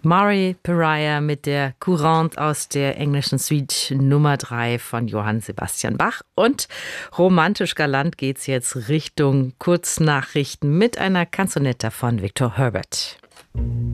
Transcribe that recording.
Murray Pariah mit der Courante aus der englischen Suite Nummer 3 von Johann Sebastian Bach. Und romantisch galant geht's jetzt Richtung Kurznachrichten mit einer Canzonetta von Victor Herbert.